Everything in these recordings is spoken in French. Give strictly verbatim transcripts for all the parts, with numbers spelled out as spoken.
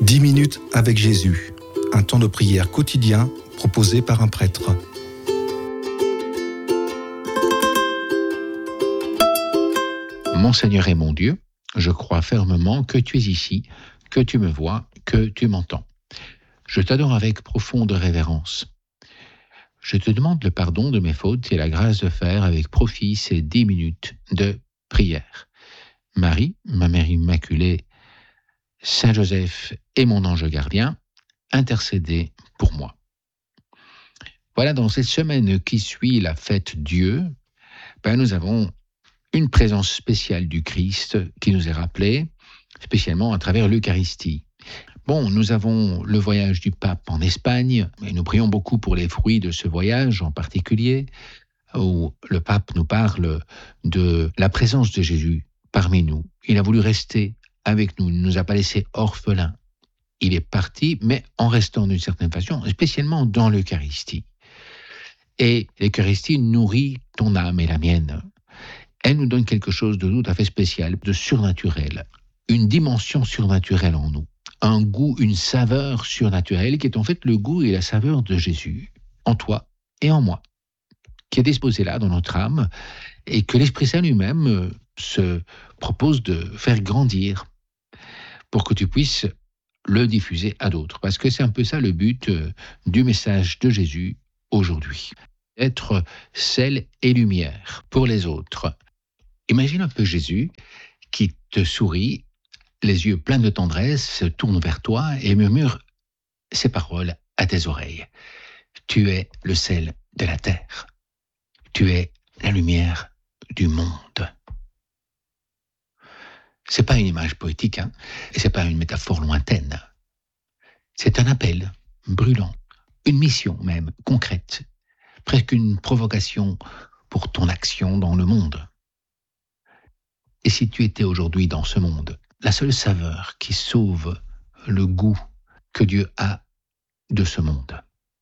dix minutes avec Jésus, un temps de prière quotidien proposé par un prêtre. Mon Seigneur et mon Dieu, je crois fermement que tu es ici, que tu me vois, que tu m'entends. Je t'adore avec profonde révérence. Je te demande le pardon de mes fautes et la grâce de faire avec profit ces dix minutes de prière. Marie, ma Mère Immaculée, Saint Joseph et mon ange gardien, intercédez pour moi. Voilà, dans cette semaine qui suit la fête Dieu, ben nous avons une présence spéciale du Christ qui nous est rappelée, spécialement à travers l'Eucharistie. Bon, nous avons le voyage du pape en Espagne, et nous prions beaucoup pour les fruits de ce voyage en particulier, où le pape nous parle de la présence de Jésus parmi nous. Il a voulu rester avec nous, il ne nous a pas laissés orphelins. Il est parti, mais en restant d'une certaine façon, spécialement dans l'Eucharistie. Et l'Eucharistie nourrit ton âme et la mienne. Elle nous donne quelque chose de tout à fait spécial, de surnaturel, une dimension surnaturelle en nous. Un goût, une saveur surnaturelle qui est en fait le goût et la saveur de Jésus, en toi et en moi, qui est disposé là dans notre âme et que l'Esprit Saint lui-même se propose de faire grandir pour que tu puisses le diffuser à d'autres. Parce que c'est un peu ça le but du message de Jésus aujourd'hui. Être sel et lumière pour les autres. Imagine un peu Jésus qui te sourit, les yeux pleins de tendresse, se tourne vers toi et murmure ces paroles à tes oreilles. Tu es le sel de la terre. Tu es la lumière du monde. C'est pas une image poétique, hein, et c'est pas une métaphore lointaine. C'est un appel brûlant, une mission même concrète, presque une provocation pour ton action dans le monde. Et si tu étais aujourd'hui dans ce monde, la seule saveur qui sauve le goût que Dieu a de ce monde,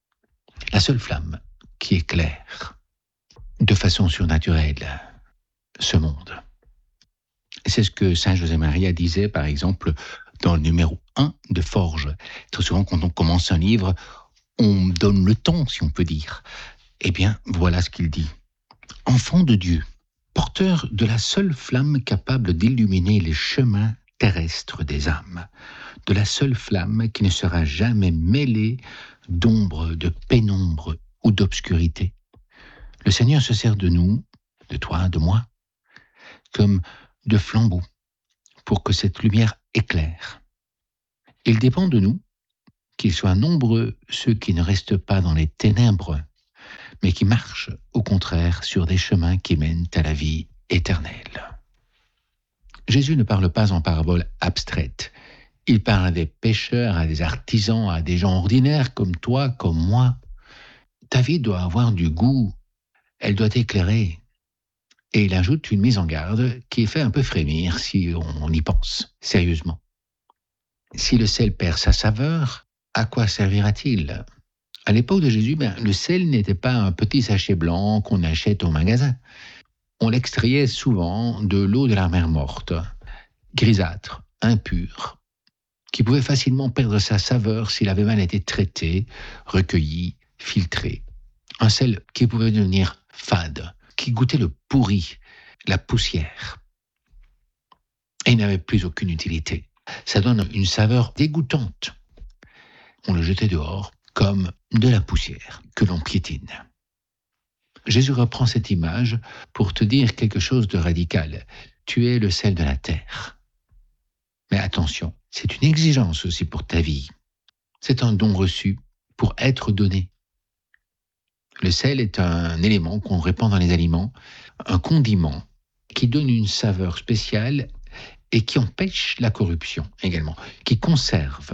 la seule flamme qui éclaire de façon surnaturelle ce monde. C'est ce que Saint José Maria disait, par exemple, dans le numéro un de Forge. Très souvent, quand on commence un livre, on donne le ton, si on peut dire. Eh bien, voilà ce qu'il dit. Enfant de Dieu, porteur de la seule flamme capable d'illuminer les chemins terrestres des âmes, de la seule flamme qui ne sera jamais mêlée d'ombre, de pénombre ou d'obscurité. Le Seigneur se sert de nous, de toi, de moi, comme de flambeaux pour que cette lumière éclaire. Il dépend de nous qu'ils soient nombreux ceux qui ne restent pas dans les ténèbres, mais qui marchent, au contraire, sur des chemins qui mènent à la vie éternelle. Jésus ne parle pas en paraboles abstraites. Il parle à des pêcheurs, à des artisans, à des gens ordinaires comme toi, comme moi. Ta vie doit avoir du goût, elle doit éclairer. Et il ajoute une mise en garde qui fait un peu frémir si on y pense sérieusement. Si le sel perd sa saveur, à quoi servira-t-il ? À l'époque de Jésus, ben, le sel n'était pas un petit sachet blanc qu'on achète au magasin. On l'extrayait souvent de l'eau de la mer morte, grisâtre, impure, qui pouvait facilement perdre sa saveur s'il avait mal été traité, recueilli, filtré. Un sel qui pouvait devenir fade, qui goûtait le pourri, la poussière. Et il n'avait plus aucune utilité. Ça donne une saveur dégoûtante. On le jetait dehors comme de la poussière que l'on piétine. Jésus reprend cette image pour te dire quelque chose de radical. Tu es le sel de la terre. Mais attention, c'est une exigence aussi pour ta vie. C'est un don reçu pour être donné. Le sel est un élément qu'on répand dans les aliments, un condiment qui donne une saveur spéciale et qui empêche la corruption également, qui conserve.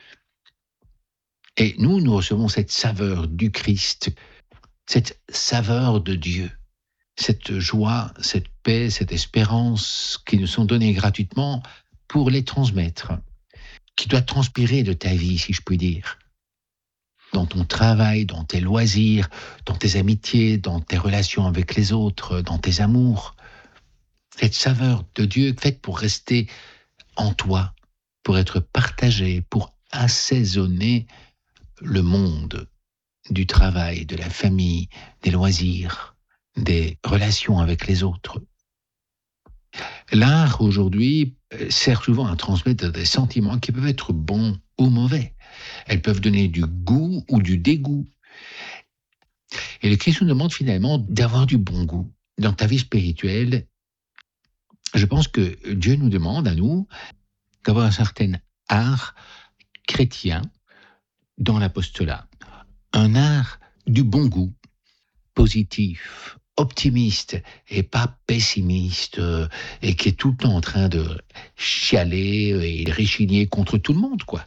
Et nous, nous recevons cette saveur du Christ, cette saveur de Dieu, cette joie, cette paix, cette espérance qui nous sont données gratuitement pour les transmettre, qui doit transpirer de ta vie, si je puis dire. Dans ton travail, dans tes loisirs, dans tes amitiés, dans tes relations avec les autres, dans tes amours. Cette saveur de Dieu faite pour rester en toi, pour être partagé, pour assaisonner le monde du travail, de la famille, des loisirs, des relations avec les autres. L'art, aujourd'hui, sert souvent à transmettre des sentiments qui peuvent être bons ou mauvais. Elles peuvent donner du goût ou du dégoût. Et le Christ nous demande finalement d'avoir du bon goût. Dans ta vie spirituelle, je pense que Dieu nous demande à nous d'avoir un certain art chrétien dans l'apostolat. Un art du bon goût, positif, optimiste et pas pessimiste euh, et qui est tout le temps en train de chialer et de réchigner contre tout le monde, quoi.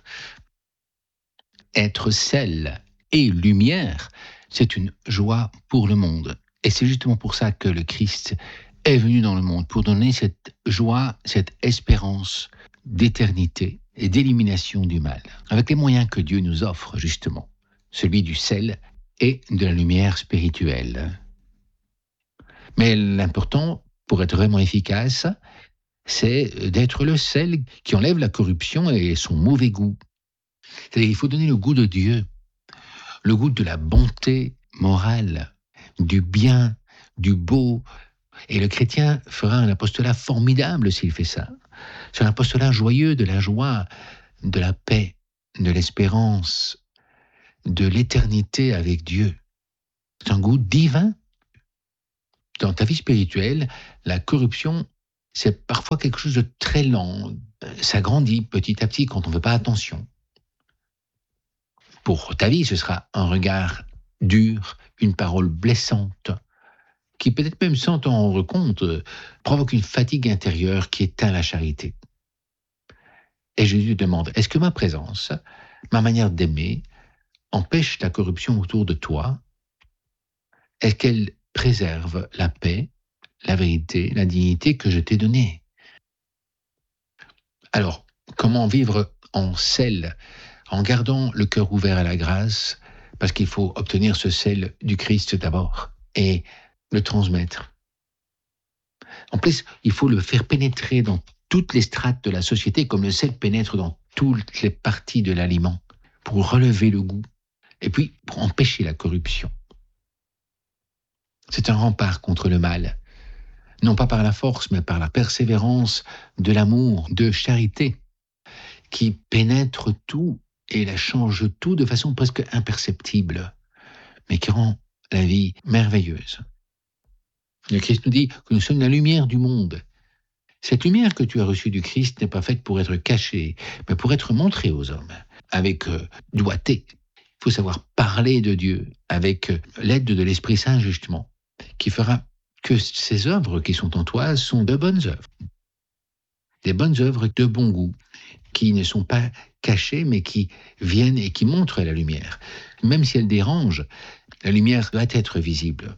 Être sel et lumière, c'est une joie pour le monde. Et c'est justement pour ça que le Christ est venu dans le monde, pour donner cette joie, cette espérance d'éternité et d'élimination du mal, avec les moyens que Dieu nous offre, justement, celui du sel et de la lumière spirituelle. Mais l'important, pour être vraiment efficace, c'est d'être le sel qui enlève la corruption et son mauvais goût. C'est-à-dire qu'il faut donner le goût de Dieu, le goût de la bonté morale, du bien, du beau. Et le chrétien fera un apostolat formidable s'il fait ça. C'est un apostolat joyeux, de la joie, de la paix, de l'espérance, de l'éternité avec Dieu. C'est un goût divin. Dans ta vie spirituelle, la corruption, c'est parfois quelque chose de très lent. Ça grandit petit à petit quand on ne fait pas attention. Pour ta vie, ce sera un regard dur, une parole blessante, qui peut-être même sans t'en rendre compte, provoque une fatigue intérieure qui éteint la charité. Et Jésus demande, est-ce que ma présence, ma manière d'aimer, empêche la corruption autour de toi? Est-ce qu'elle préserve la paix, la vérité, la dignité que je t'ai donnée? Alors, comment vivre en sel, en gardant le cœur ouvert à la grâce, parce qu'il faut obtenir ce sel du Christ d'abord et le transmettre. En plus, il faut le faire pénétrer dans toutes les strates de la société, comme le sel pénètre dans toutes les parties de l'aliment, pour relever le goût, et puis pour empêcher la corruption. C'est un rempart contre le mal, non pas par la force, mais par la persévérance de l'amour, de charité, qui pénètre tout et la change tout de façon presque imperceptible, mais qui rend la vie merveilleuse. Le Christ nous dit que nous sommes la lumière du monde. Cette lumière que tu as reçue du Christ n'est pas faite pour être cachée, mais pour être montrée aux hommes, avec euh, doigté. Il faut savoir parler de Dieu, avec euh, l'aide de l'Esprit Saint, justement, qui fera que ces œuvres qui sont en toi sont de bonnes œuvres. Des bonnes œuvres de bon goût, qui ne sont pas cachées, mais qui viennent et qui montrent la lumière. Même si elle dérange, la lumière doit être visible.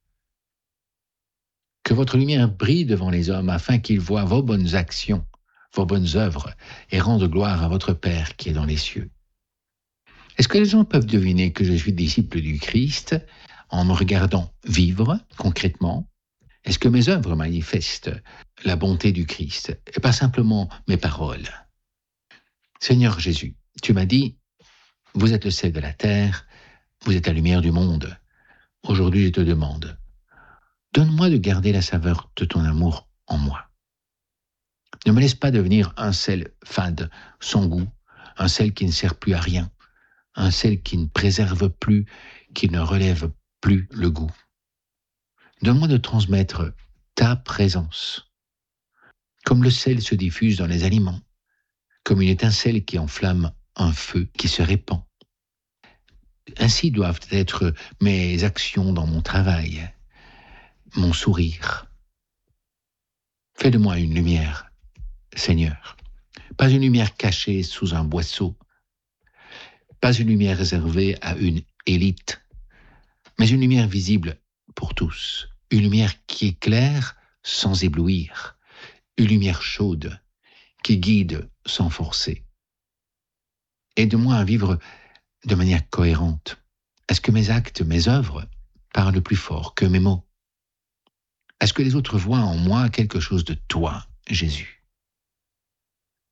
Que votre lumière brille devant les hommes afin qu'ils voient vos bonnes actions, vos bonnes œuvres, et rendent gloire à votre Père qui est dans les cieux. Est-ce que les gens peuvent deviner que je suis disciple du Christ en me regardant vivre concrètement? Est-ce que mes œuvres manifestent la bonté du Christ et pas simplement mes paroles? Seigneur Jésus, tu m'as dit, vous êtes le sel de la terre, vous êtes la lumière du monde. Aujourd'hui, je te demande, donne-moi de garder la saveur de ton amour en moi. Ne me laisse pas devenir un sel fade, sans goût, un sel qui ne sert plus à rien, un sel qui ne préserve plus, qui ne relève plus le goût. Donne-moi de transmettre ta présence, comme le sel se diffuse dans les aliments, comme une étincelle qui enflamme un feu qui se répand. Ainsi doivent être mes actions dans mon travail, mon sourire. Fais de moi une lumière, Seigneur. Pas une lumière cachée sous un boisseau, pas une lumière réservée à une élite, mais une lumière visible pour tous, une lumière qui éclaire sans éblouir, une lumière chaude qui guide sans forcer. Aide-moi à vivre de manière cohérente. Est-ce que mes actes, mes œuvres parlent plus fort que mes mots? Est-ce que les autres voient en moi quelque chose de toi, Jésus?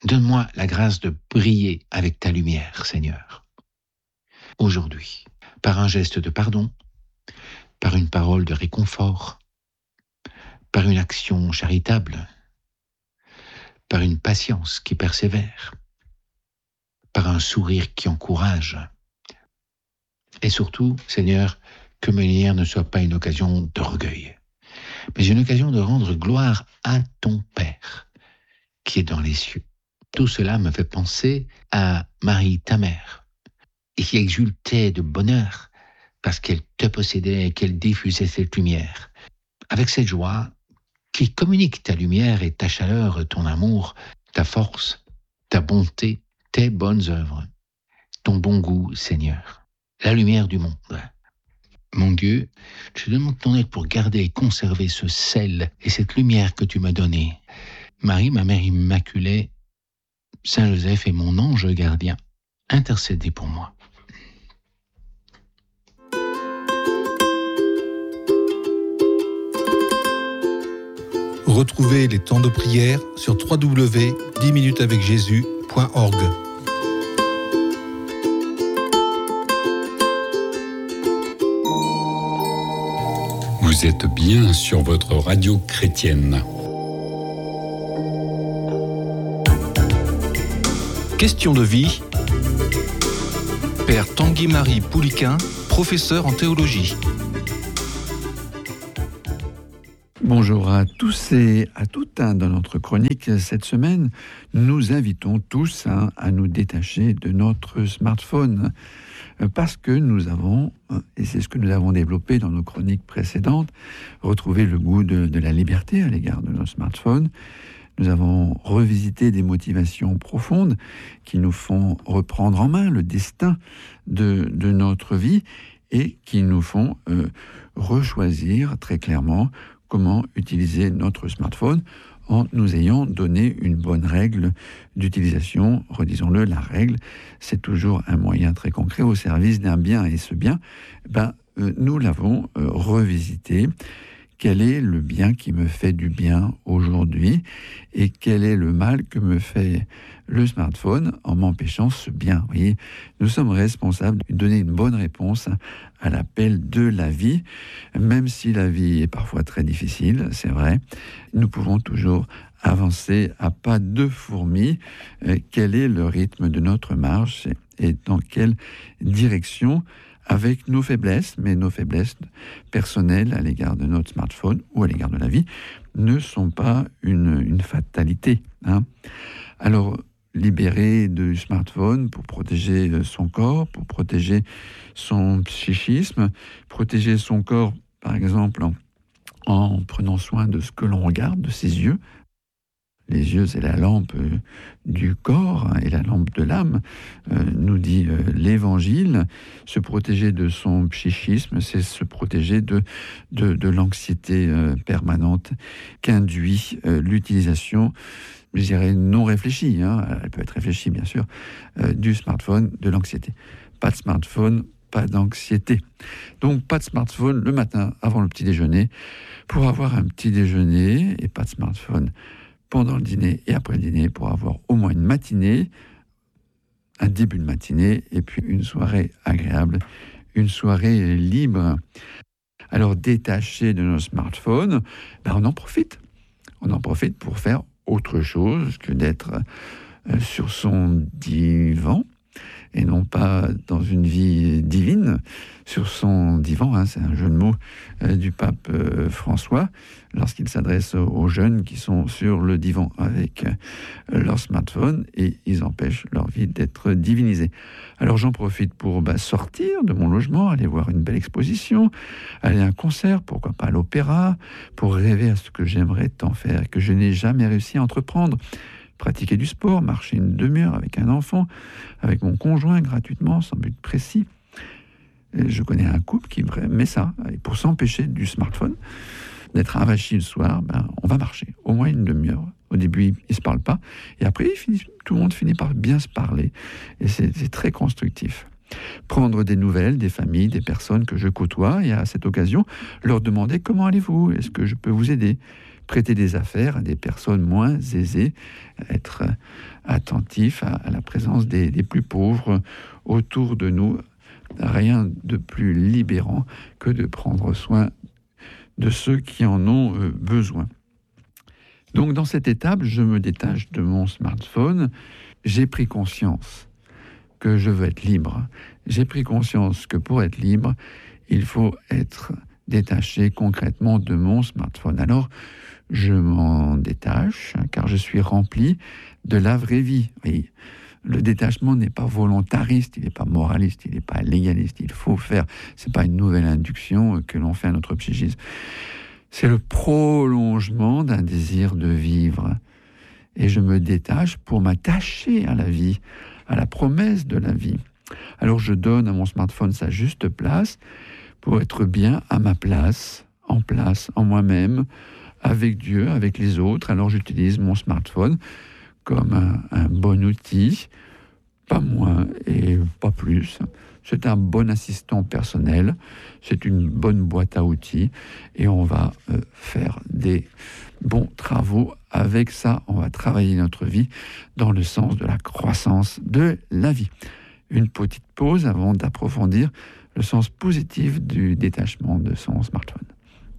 Donne-moi la grâce de briller avec ta lumière, Seigneur. Aujourd'hui, par un geste de pardon, par une parole de réconfort, par une action charitable, par une patience qui persévère, par un sourire qui encourage. Et surtout, Seigneur, que ma lumière ne soit pas une occasion d'orgueil, mais une occasion de rendre gloire à ton Père, qui est dans les cieux. Tout cela me fait penser à Marie, ta mère, et qui exultait de bonheur parce qu'elle te possédait et qu'elle diffusait cette lumière. Avec cette joie qui communique ta lumière et ta chaleur, ton amour, ta force, ta bonté, tes bonnes œuvres, ton bon goût, Seigneur, la lumière du monde. Mon Dieu, je demande ton aide pour garder et conserver ce sel et cette lumière que tu m'as donnée. Marie, ma mère immaculée, Saint Joseph et mon ange gardien, intercédez pour moi. Retrouvez les temps de prière sur w w w point dix minutes avec jésus point org. Vous êtes bien sur votre radio chrétienne. Question de vie. Père Tanguy-Marie Pouliquin, professeur en théologie. Bonjour à tous et à toutes. Dans notre chronique cette semaine, nous invitons tous hein, à nous détacher de notre smartphone parce que nous avons, et c'est ce que nous avons développé dans nos chroniques précédentes, retrouvé le goût de, de la liberté à l'égard de nos smartphones. Nous avons revisité des motivations profondes qui nous font reprendre en main le destin de, de notre vie et qui nous font euh, rechoisir très clairement comment utiliser notre smartphone en nous ayant donné une bonne règle d'utilisation. Redisons-le, la règle, c'est toujours un moyen très concret au service d'un bien. Et ce bien, ben, euh, nous l'avons euh, revisité. Quel est le bien qui me fait du bien aujourd'hui et quel est le mal que me fait le smartphone en m'empêchant ce bien. Vous voyez, nous sommes responsables de donner une bonne réponse à l'appel de la vie, même si la vie est parfois très difficile, c'est vrai. Nous pouvons toujours avancer à pas de fourmi. Quel est le rythme de notre marche et dans quelle direction, avec nos faiblesses, mais nos faiblesses personnelles à l'égard de notre smartphone ou à l'égard de la vie, ne sont pas une, une fatalité. Hein. Alors, libérer du smartphone pour protéger son corps, pour protéger son psychisme, protéger son corps, par exemple, en, en prenant soin de ce que l'on regarde, de ses yeux. Les yeux, c'est la lampe du corps et la lampe de l'âme, euh, nous dit euh, l'Évangile. Se protéger de son psychisme, c'est se protéger de, de, de l'anxiété euh, permanente qu'induit euh, l'utilisation, je dirais non réfléchie, hein, elle peut être réfléchie bien sûr, euh, du smartphone, de l'anxiété. Pas de smartphone, pas d'anxiété. Donc pas de smartphone le matin avant le petit déjeuner, pour avoir un petit déjeuner, et pas de smartphone pendant le dîner et après le dîner, pour avoir au moins une matinée, un début de matinée, et puis une soirée agréable, une soirée libre. Alors, détaché de nos smartphones, ben on en profite. On en profite pour faire autre chose que d'être euh, sur son divan, et non pas dans une vie divine, sur son divan, hein, c'est un jeu de mots euh, du pape euh, François, lorsqu'il s'adresse aux, aux jeunes qui sont sur le divan avec euh, leur smartphone, et ils empêchent leur vie d'être divinisée. Alors j'en profite pour bah, sortir de mon logement, aller voir une belle exposition, aller à un concert, pourquoi pas à l'opéra, pour rêver à ce que j'aimerais tant faire et que je n'ai jamais réussi à entreprendre. Pratiquer du sport, marcher une demi-heure avec un enfant, avec mon conjoint gratuitement, sans but précis. Et je connais un couple qui met ça, et pour s'empêcher du smartphone, d'être avachi le soir, ben, on va marcher, au moins une demi-heure. Au début, ils ne se parlent pas, et après, ils finissent, tout le monde finit par bien se parler, et c'est, c'est très constructif. Prendre des nouvelles des familles, des personnes que je côtoie, et à cette occasion, leur demander comment allez-vous, est-ce que je peux vous aider ? prêter des affaires à des personnes moins aisées, être attentif à, à la présence des, des plus pauvres autour de nous. Rien de plus libérant que de prendre soin de ceux qui en ont euh, besoin. Donc dans cette étape, je me détache de mon smartphone. J'ai pris conscience que je veux être libre. J'ai pris conscience que pour être libre, il faut être détaché concrètement de mon smartphone. Alors, je m'en détache, car je suis rempli de la vraie vie. Oui, le détachement n'est pas volontariste, il n'est pas moraliste, il n'est pas légaliste. Il faut faire, c'est pas une nouvelle induction que l'on fait à notre psychisme. C'est le prolongement d'un désir de vivre. Et je me détache pour m'attacher à la vie, à la promesse de la vie. Alors je donne à mon smartphone sa juste place pour être bien à ma place, en place, en moi-même, avec Dieu, avec les autres. Alors j'utilise mon smartphone comme un, un bon outil, pas moins et pas plus. C'est un bon assistant personnel, c'est une bonne boîte à outils et on va euh, faire des bons travaux avec ça. On va travailler notre vie dans le sens de la croissance de la vie. Une petite pause avant d'approfondir le sens positif du détachement de son smartphone.